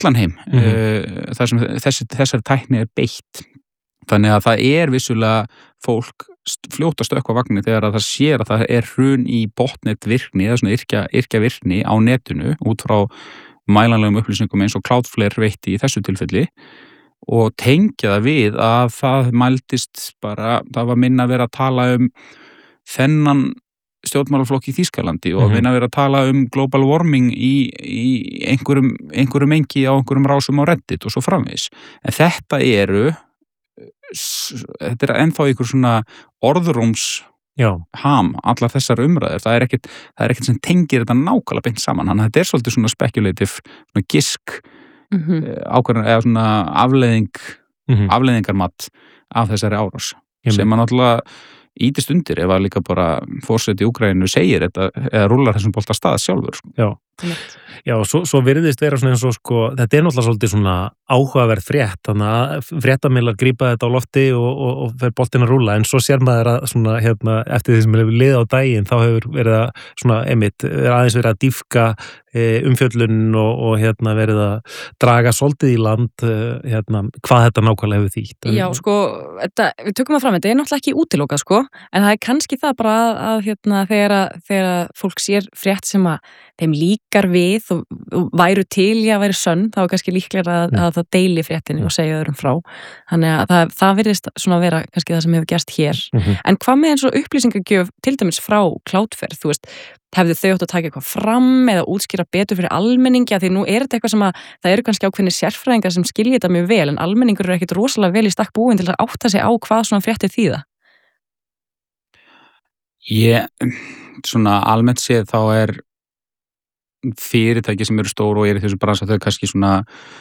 allan heim þar sem þessari tækni beitt. Þannig að það vissulega fólk fljótt að stökkva vagninn þegar að það sér að það hrun í botnetvirkni eða svona yrkjavirkni á netinu út frá mælanlegum upplýsingum eins og Cloudflare veitti í þessu tilfelli og tengja það við að það mældist bara, það var minna að vera að tala þennan stjórnmálaflokk í Þýskalandi og minna að vera að tala global warming í einhverjum engi á einhverjum rásum á Reddit og svo framvegis. En þetta ennþá einhver svona orðrúms ham, allar þessar umræður. Það er ekkert sem tengir þetta nákvæmlega beint saman. Þannig að þetta svolítið svona speculative, svona gisk ákveðin, eða svona afleiðingarmat af þessari árás sem að náttúrulega ýtist undir ef að líka bara forseti í Úkraínu segir þetta eða rúlar þessum bolta stað sjálfur. Já, svo virðist vera svona eins og þetta náttúrulega svolítið svona áhugaverð frétt, þannig að fréttamiðlar grípa þetta á lofti og fer boltinn að rúlla, en svo sér maður að svona eftir því sem hefur liðið á daginn þá hefur verið að svona aðeins verið að dýpka umfjöllun og verið að draga svolítið í land hvað þetta nákvæmlega hefur þýtt. Já, við tökum það fram, þetta náttúrulega ekki útilokað en það kannski það bara að þegar fólk sér frétt sem að þeim líkar við og væru til að væri sönn, þá kannski líklega að það deili fréttinni og segja öðrum frá. Þannig að það virðist svona vera kannski það sem hefur gerst hér. En hvað með eins og upplýsingagjöf til dæmis frá Cloudflare, þú veist, hefðu þau átt að taka eitthvað fram eða útskýra betur fyrir almenningi, því nú þetta eitthvað sem að það eru kannski ákveðnir sérfræðingar sem skilja þetta mjög vel, en almenningur eru ekkit rosalega vel í stakk búin til að átta sig á hvað svona fréttir þýða. Svona almennt séð þá fyrirtæki sem eru stór og í þessu bransa þau kannski svona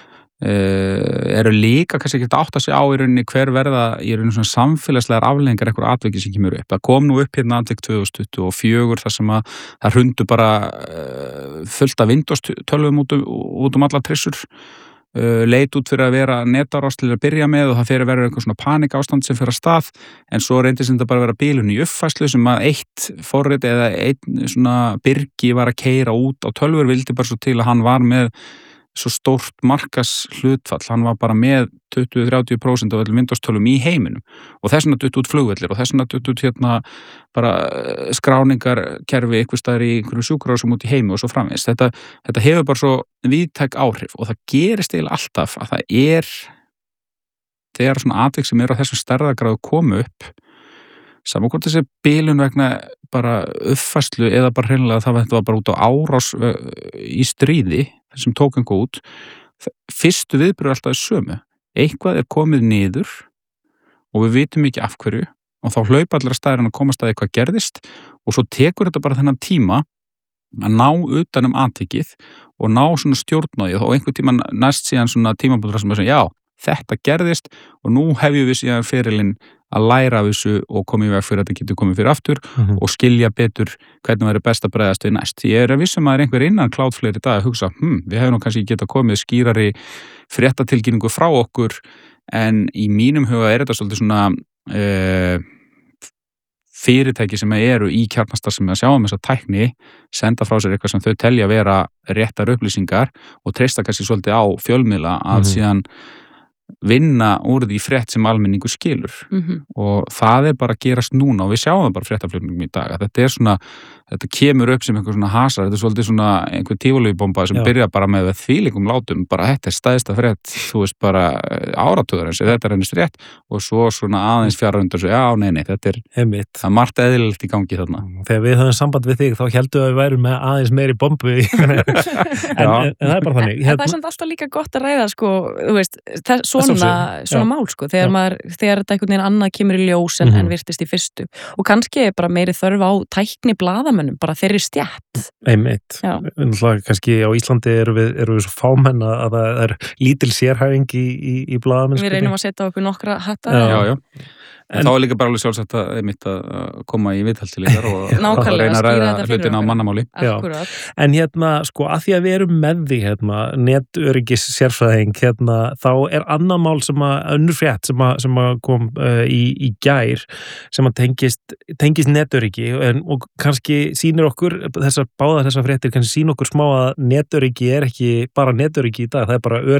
eru líka kannski ekki að átta sig á í rauninni hver verða í rauninni svona samfélagslegar afleiðingar eitthvað atviki sem kemur upp. Það kom nú upp atvik 2024 þar sem að það hrundu bara fullt af Windows tölvum út allar trissur, leit út fyrir að vera netárás til að byrja með og það fyrir að vera eitthvað svona paníkástand sem fyrir að stað, en svo reyndist þetta bara að vera bilun í uppfærslu sem að eitt forrit eða einn svona byrgi var að keyra út á tölvur, vildi bara svo til að hann var með svo stórt markas hlutfall, hann var bara með 20-30% af öllum Windows-tölum í heiminum og þess vegna dutt út flugvellir og þess vegna dutt út bara skráningarkerfi einhvers staðar í einhverju sjúkrahúsum út í heimi og svo framvegis. Þetta hefur bara svo víðtæk áhrif og það gerist eiginlega alltaf að það þegar svona atvik sem eru á þessum stærðargráðu komu upp, saman hvort þessi bilun vegna bara uppfærslu eða bara hreinlega þetta var bara út á árás í stríði sem tók einhver út, fyrstu viðbrögð alltaf sömu. Eitthvað komið niður og við vitum ekki af hverju og þá hlaupa allir að staðirinn að komast að eitthvað gerðist og svo tekur þetta bara þennan tíma að ná utan atvikið og ná svona stjórnóið og einhver tíma næst síðan svona tímabútur sem að segja, já, þetta gerðist og nú hefjum við síðan ferilinn að læra af þessu og koma í veg fyrir að þetta getur komið fyrir aftur og skilja betur hvernig væri best að bregðast við næst. Ég að vissum að einhver innan Cloudflare í dag að hugsa, við hefum nú kannski getað komið skýrari fréttatilkynningu frá okkur, en í mínum huga þetta svolítið svona fyrirtæki sem eru í kjarnastarfsemi að sjá þessa tækni, senda frá sér eitthvað sem þau telja vera réttar upplýsingar og treysta kannski svolítið á fjölmiðla að síðan vinna úr því frétt sem almenningur skilur og það bara að gerast núna og við sjáum það bara fréttaflutningum í dag að þetta kemur upp sem einhver svona hasar, þetta svolítið svona einhver tífólíubomba sem byrja bara með þvílíkum látum, bara þetta stæðsta frétt þú veist bara áratugur eins þetta reynist rétt og svo svona aðeins fjara undan svo, já, nei, þetta það margt eðlilegt í gangi þarna. Þegar við höfum samband við þig þá heldum við værum með aðeins meiri bombu en það bara þannig. Það samt alltaf líka gott að ræða þú veist, svona mál þegar þetta einhvern veginn annað kemur í ljós en virtist í fyrstu og kannski bara meiri þörf á tækni blaðamönnum, bara þeirri stjætt. Einmitt. Kannski á Íslandi eru við svo fámenn að það lítil sérhæfing í blaðamennskunni. Við reynum að setja okkur nokkra hatta. Já. En þá líka bara alveg sjálfsagt að koma í viðtal til ykkar og Nákvæmlega, reyna að skýra ræða þetta fyrir hlutina á okkur. mannamáli. Akkúrat. En sko, að því að við erum með því, netöryggis sérfræðing, þá annað mál önnur frétt sem kom í gær, sem að tengist netöryggi, og kannski sýnir okkur, báðar þessar fréttir, kannski sýnir okkur smá að netöryggi ekki bara netöryggi í dag, það bara